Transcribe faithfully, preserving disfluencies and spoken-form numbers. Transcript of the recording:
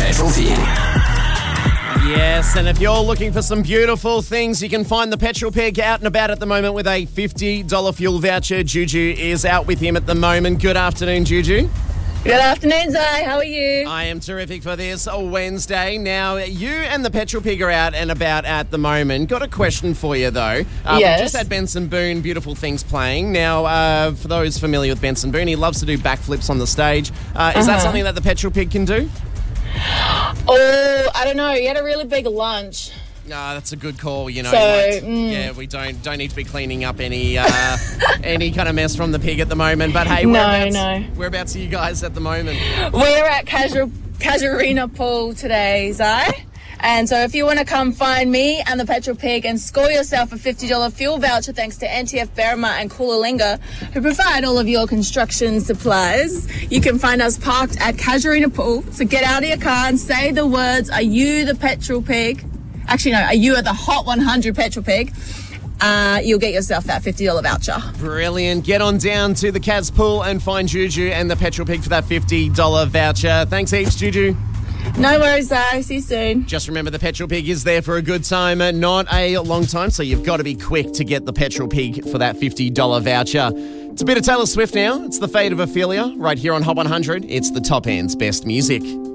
Petrol Pig. Yes, and if you're looking for some beautiful things, you can find the Petrol Pig out and about at the moment with a fifty dollars fuel voucher. Juju is out with him at the moment. Good afternoon, Juju. Good afternoon, Zai. How are you? I am terrific for this Wednesday. Now, you and the Petrol Pig are out and about at the moment. Got a question for you, though. Uh, Yes. We just had Benson Boone, Beautiful Things playing. Now, uh, for those familiar with Benson Boone, he loves to do backflips on the stage. Uh, is that Uh-huh. something that the Petrol Pig can do? Oh, I don't know. He had a really big lunch. No, that's a good call. You know, So, like, mm. yeah, we don't don't need to be cleaning up any uh, any kind of mess from the pig at the moment. But hey, No, whereabouts, no. whereabouts are you guys at the moment? We're at Casual, Casuarina Pool today, Zai. And so if you want to come find me and the Petrol Pig and score yourself a fifty dollars fuel voucher thanks to N T F Berrima and Coolalinga, who provide all of your construction supplies, you can find us parked at Casuarina Pool. So get out of your car and say the words, "Are you the Petrol Pig?" Actually, no, "Are you at the Hot one hundred Petrol Pig?" Uh, you'll get yourself that fifty dollars voucher. Brilliant. Get on down to the Caz Pool and find Juju and the Petrol Pig for that fifty dollars voucher. Thanks heaps, Juju. No worries, Zai. See you soon. Just remember the Petrol Pig is there for a good time, uh, not a long time, so you've got to be quick to get the Petrol Pig for that fifty dollars voucher. It's a bit of Taylor Swift now. It's the Fate of Ophelia right here on Hot one hundred. It's the top end's best music.